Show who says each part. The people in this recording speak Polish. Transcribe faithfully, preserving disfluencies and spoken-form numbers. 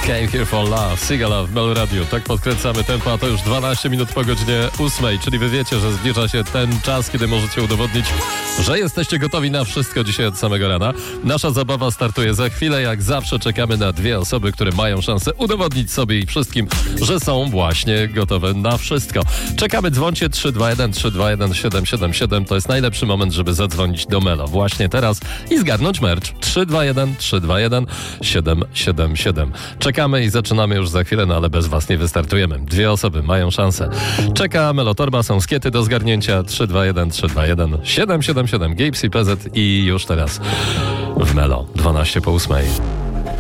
Speaker 1: Came Here For Love, Sigala w Melo Radio. Tak podkręcamy tempo, a to już dwanaście minut po godzinie ósmej, czyli wy wiecie, że zbliża się ten czas, kiedy możecie udowodnić, że jesteście gotowi na wszystko dzisiaj od samego rana. Nasza zabawa startuje za chwilę. Jak zawsze czekamy na dwie osoby, które mają szansę udowodnić sobie i wszystkim, że są właśnie gotowe na wszystko. Czekamy, dzwońcie trzy dwa jeden trzy dwa jeden siedem siedem siedem. To jest najlepszy moment, żeby zadzwonić do Melo właśnie teraz i zgarnąć merch. trzy dwa jeden trzy dwa jeden siedem siedem siedem. Czekamy i zaczynamy już za chwilę, no ale bez was nie wystartujemy. Dwie osoby mają szansę. Czeka Melotorba, są skiety do zgarnięcia. trzy dwa jeden trzy dwa jeden siedem siedem siedem. Gapes i P Z i już teraz w Melo dwanaście po ósmej.